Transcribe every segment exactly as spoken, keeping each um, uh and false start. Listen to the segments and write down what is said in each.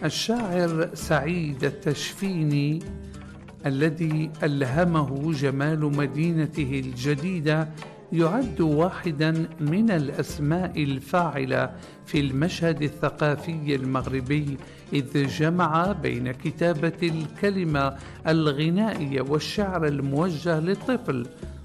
الشاعر سعيد التشفيني الذي ألهمه جمال مدينته الجديدة يعد واحدا من الأسماء الفاعلة في المشهد الثقافي المغربي، إذ جمع بين كتابة الكلمة الغنائية والشعر الموجه للطفل،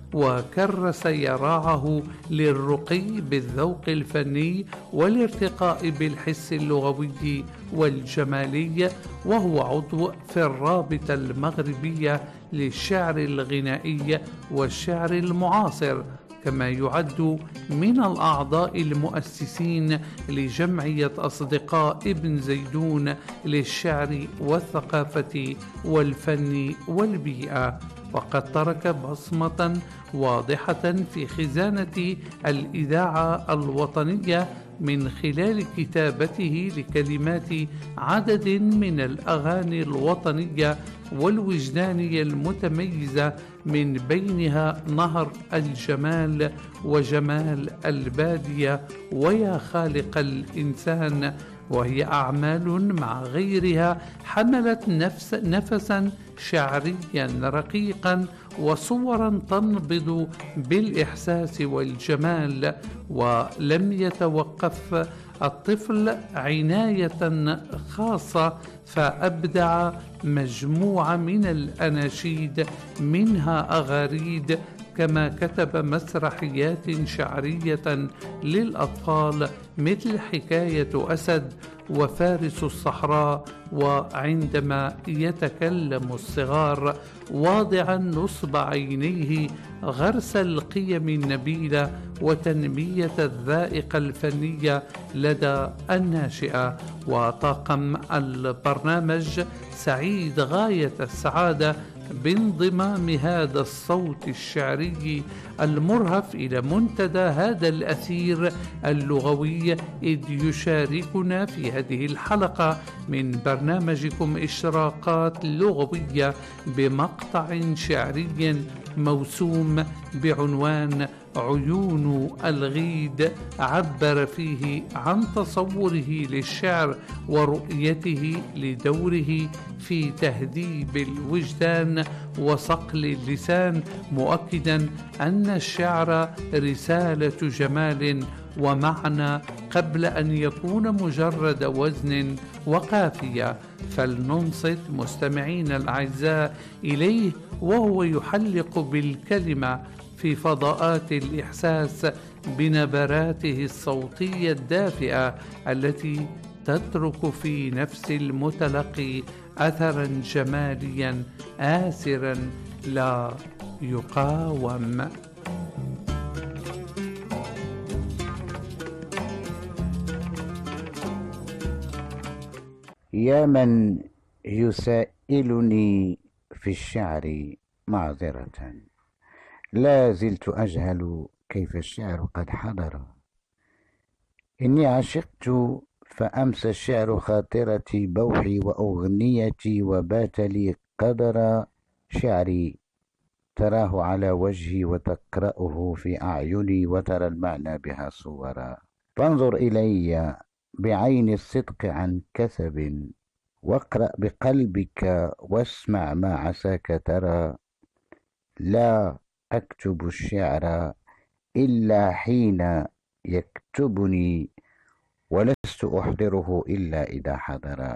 وكرس يراعه للرقي بالذوق الفني والارتقاء بالحس اللغوي والجمالي، وهو عضو في الرابطة المغربية للشعر الغنائي والشعر المعاصر، كما يعد من الأعضاء المؤسسين لجمعية أصدقاء ابن زيدون للشعر والثقافة والفن والبيئة. وقد ترك بصمة واضحة في خزانة الإذاعة الوطنية من خلال كتابته لكلمات عدد من الأغاني الوطنية والوجدانية المتميزة، من بينها نهر الجمال وجمال البادية ويا خالق الإنسان، وهي أعمال مع غيرها حملت نفس نفسا شعريا رقيقا وصورا تنبض بالإحساس والجمال. ولم يتوقف الطفل عناية خاصة، فأبدع مجموعة من الأناشيد منها أغاريد، كما كتب مسرحيات شعرية للأطفال مثل حكاية أسد وفارس الصحراء وعندما يتكلم الصغار، واضعا نصب عينيه غرس القيم النبيلة وتنمية الذائقة الفنية لدى الناشئة. وطاقم البرنامج سعيد غاية السعادة بانضمام هذا الصوت الشعري المرهف إلى منتدى هذا الأثير اللغوي، إذ يشاركنا في هذه الحلقة من برنامجكم إشراقات لغوية بمقطع شعري موسوم بعنوان عيون الغيد، عبر فيه عن تصوره للشعر ورؤيته لدوره في تهذيب الوجدان وصقل اللسان، مؤكدا أن الشعر رسالة جمال ومعنى قبل أن يكون مجرد وزن وقافية. فلننصت مستمعين الأعزاء إليه وهو يحلق بالكلمة في فضاءات الإحساس بنبراته الصوتية الدافئة التي تترك في نفس المتلقي أثرا جماليا آسرا لا يقاوم. يا من يسائلني في الشعر معذرة، لا زلت أجهل كيف الشعر قد حضر. إني عشقت فأمسى الشعر خاطرتي بوحي وأغنيتي، وبات لي قدر شعري تراه على وجهي وتقرأه في أعيني وترى المعنى بها صورا. فانظر إلي بعين الصدق عن كثب، واقرأ بقلبك واسمع ما عساك ترى. لا أكتب الشعر إلا حين يكتبني، ولست أحضره إلا إذا حضر.